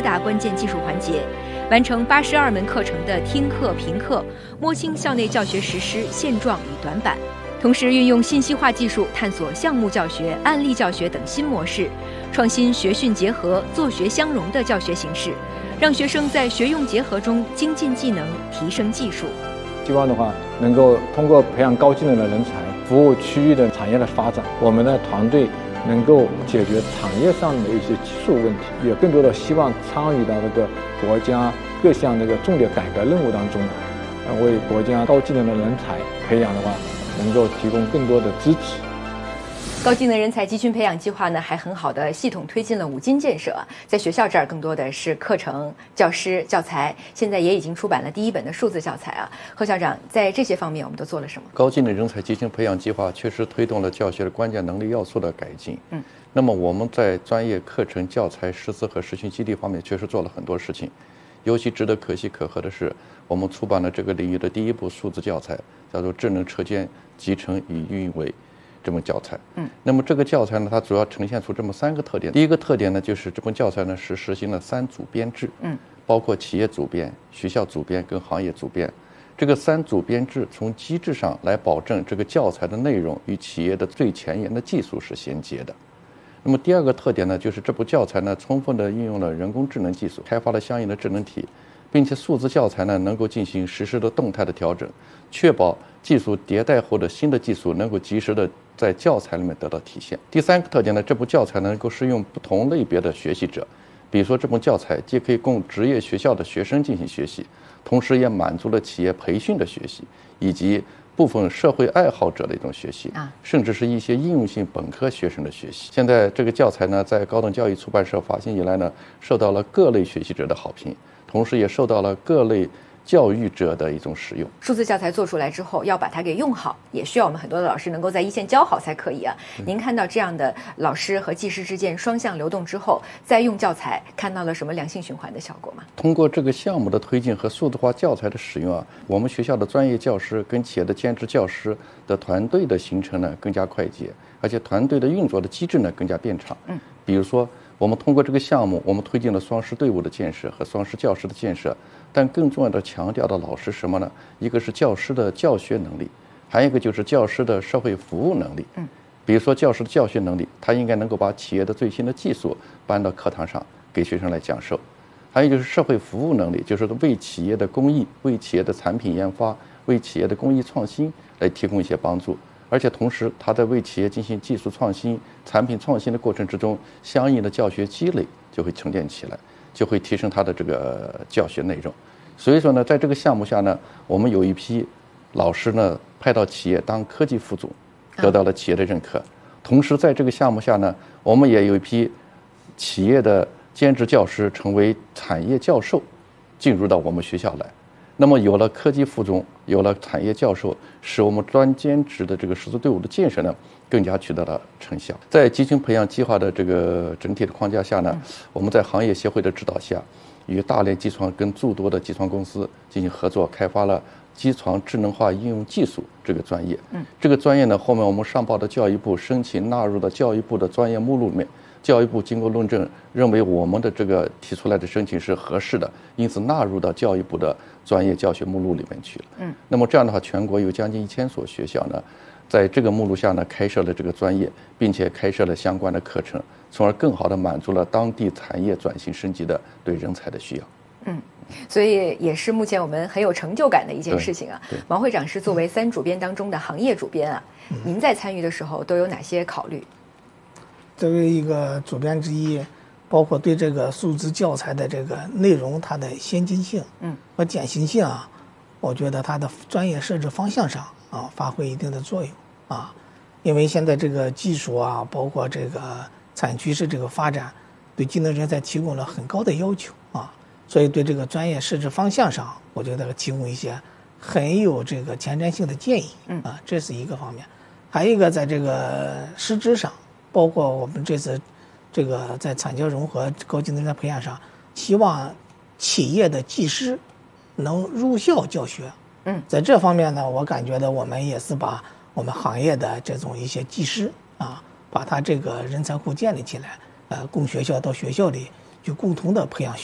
大关键技术环节，完成82门课程的听课评课，摸清校内教学实施现状与短板。同时运用信息化技术探索项目教学、案例教学等新模式，创新学训结合、作学相融的教学形式，让学生在学用结合中精进技能、提升技术。 希望的话，能够通过培养高技能的人才，服务区域的产业的发展。我们的团队能够解决产业上的一些技术问题，也更多的希望参与到这个国家各项这个重点改革任务当中来，为国家高技能的人才培养的话，能够提供更多的支持。 高技能人才集群培养计划呢，还很好的系统推进了5金建设。在学校这儿，更多的是课程、教师、教材，现在也已经出版了第1本的数字教材啊。贺校长，在这些方面我们都做了什么？ 高技能人才集群培养计划确实推动了教学的关键能力要素的改进。那么我们在专业课程、教材、师资和实训基地方面确实做了很多事情。尤其值得可喜可贺的是，我们出版了这个领域的第1部数字教材，叫做《智能车间集成与运维》这本教材。那么这个教材呢，它主要呈现出这么3个特点。第一个特点呢，就是这本教材呢是实行了3组编制，包括企业组编、学校组编跟行业组编。这个3组编制从机制上来保证这个教材的内容与企业的最前沿的技术是衔接的。那么第2个特点呢，就是这部教材呢充分的运用了人工智能技术，开发了相应的智能体，并且数字教材呢能够进行实时的动态的调整，确保技术迭代后的新的技术能够及时的在教材里面得到体现。第3个特点呢，这部教材能够适用不同类别的学习者，比如说这部教材既可以供职业学校的学生进行学习，同时也满足了企业培训的学习，以及部分社会爱好者的一种学习，甚至是一些应用性本科学生的学习。现在这个教材呢，在高等教育出版社发行以来呢，受到了各类学习者的好评，同时也受到了各类教育者的一种使用。 数字教材做出来之后，要把它给用好，也需要我们很多的老师能够在一线教好才可以啊。您看到这样的老师和技师之间双向流动之后，再用教材，看到了什么良性循环的效果吗？ 通过这个项目的推进和数字化教材的使用啊，我们学校的专业教师跟企业的兼职教师的团队的形成呢更加快捷，而且团队的运作的机制呢更加变畅。比如说我们通过这个项目，我们推进了双师队伍的建设和双师教师的建设，但更重要的强调的老师什么呢？一个是教师的教学能力，还有一个就是教师的社会服务能力。比如说教师的教学能力，他应该能够把企业的最新的技术搬到课堂上给学生来讲授。还有就是社会服务能力，就是为企业的公益、为企业的产品研发、为企业的工艺创新来提供一些帮助。而且同时他在为企业进行技术创新、产品创新的过程之中，相应的教学积累就会沉淀起来，就会提升他的这个教学内容。所以说呢，在这个项目下呢，我们有一批老师呢派到企业当科技副总，得到了企业的认可。同时在这个项目下呢，我们也有一批企业的兼职教师成为产业教授，进入到我们学校来。那么有了科技副总，有了产业教授，使我们专兼职的这个师资队伍的建设呢更加取得了成效。在集群培养计划的这个整体的框架下呢，我们在行业协会的指导下，与大连机床跟诸多的机床公司进行合作，开发了机床智能化应用技术这个专业。这个专业呢，后面我们上报的教育部申请纳入到教育部的专业目录里面。教育部经过论证，认为我们的这个提出来的申请是合适的，因此纳入到教育部的专业教学目录里面去了。那么这样的话，全国有将近1000所学校呢，在这个目录下呢开设了这个专业，并且开设了相关的课程，从而更好的满足了当地产业转型升级的对人才的需要。 所以也是目前我们很有成就感的一件事情啊。毛会长是作为3主编当中的行业主编啊，您在参与的时候都有哪些考虑？ 作为一个主编之一，包括对这个数字教材的这个内容它的先进性和简行性啊，我觉得它的专业设置方向上啊发挥一定的作用啊。因为现在这个技术啊，包括这个产业趋势这个发展，对技能人才提供了很高的要求啊，所以对这个专业设置方向上，我觉得提供一些很有这个前瞻性的建议啊，这是一个方面。还有一个在这个师资上，包括我们这次这个在产教融合高技能人才培养上，希望企业的技师能入校教学。在这方面呢，我感觉到我们也是把我们行业的这种一些技师啊，把他这个人才库建立起来，供学校到学校里去共同的培养。